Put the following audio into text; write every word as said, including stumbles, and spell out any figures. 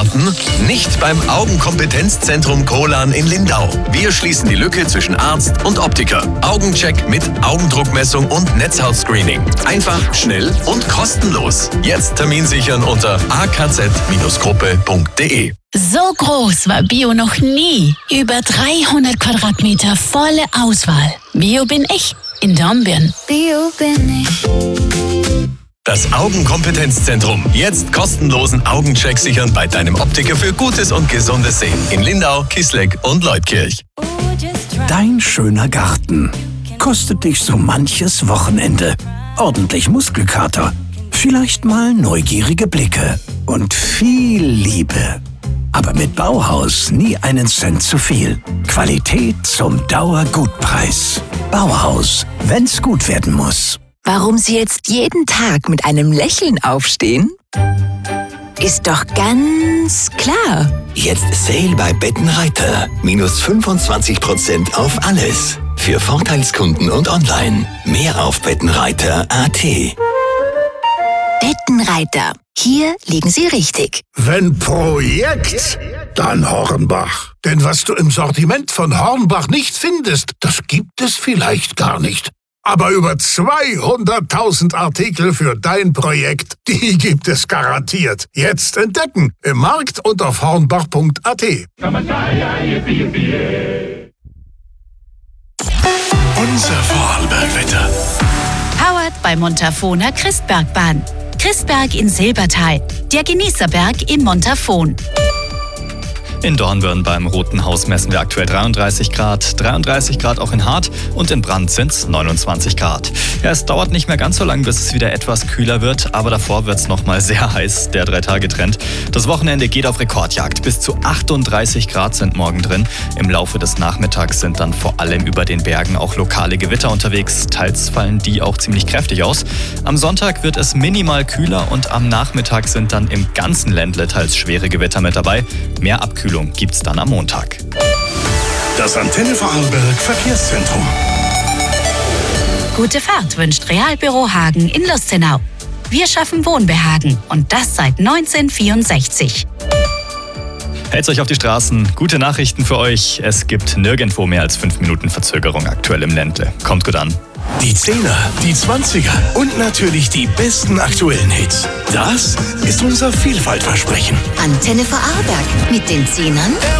warten? Nicht beim Augenkompetenzzentrum Kohlan in Lindau. Wir schließen die Lücke zwischen Arzt und Optiker. Augencheck mit Augendruckmessung und Netzhautscreening. Einfach, schnell und kostenlos. Jetzt Termin sichern unter a k z Bindestrich gruppe punkt d e. So groß war Bio noch nie. Über dreihundert Quadratmeter volle Auswahl. Bio bin ich in Dornbirn. Bio bin ich. Das Augenkompetenzzentrum. Jetzt kostenlosen Augencheck sichern bei deinem Optiker für gutes und gesundes Sehen. In Lindau, Kisleck und Leutkirch. Dein schöner Garten kostet dich so manches Wochenende. Ordentlich Muskelkater, vielleicht mal neugierige Blicke und viel Liebe. Aber mit Bauhaus nie einen Cent zu viel. Qualität zum Dauergutpreis. Bauhaus, wenn's gut werden muss. Warum Sie jetzt jeden Tag mit einem Lächeln aufstehen? Ist doch ganz klar. Jetzt Sale bei Bettenreiter. Minus fünfundzwanzig Prozent auf alles. Für Vorteilskunden und online. Mehr auf bettenreiter punkt a t. Bettenreiter. Hier liegen Sie richtig. Wenn Projekt, dann Hornbach. Denn was du im Sortiment von Hornbach nicht findest, das gibt es vielleicht gar nicht. Aber über zweihunderttausend Artikel für dein Projekt, die gibt es garantiert. Jetzt entdecken im Markt und auf hornbach punkt a t. Unser Vorarlbergwetter. Powered bei Montafona Christbergbahn. Christberg in Silbertal. Der Genießerberg in Montafon. In Dornbirn beim Roten Haus messen wir aktuell dreiunddreißig Grad, dreiunddreißig Grad auch in Hart und in Brand sind es neunundzwanzig Grad. Ja, es dauert nicht mehr ganz so lang, bis es wieder etwas kühler wird, aber davor wird es nochmal sehr heiß, der Drei-Tage-Trend. Das Wochenende geht auf Rekordjagd. Bis zu achtunddreißig Grad sind morgen drin. Im Laufe des Nachmittags sind dann vor allem über den Bergen auch lokale Gewitter unterwegs. Teils fallen die auch ziemlich kräftig aus. Am Sonntag wird es minimal kühler und am Nachmittag sind dann im ganzen Ländle teils schwere Gewitter mit dabei. Mehr Abkühlung gibt's dann am Montag. Das Antenne Vorarlberg Verkehrszentrum. Gute Fahrt wünscht Realbüro Hagen in Lustenau. Wir schaffen Wohnbehagen und das seit neunzehnhundertvierundsechzig. Hält's euch auf die Straßen. Gute Nachrichten für euch. Es gibt nirgendwo mehr als fünf Minuten Verzögerung aktuell im Ländle. Kommt gut an. Die Zehner, die Zwanziger und natürlich die besten aktuellen Hits. Das ist unser Vielfaltversprechen. Antenne Vorarlberg mit den Zehnern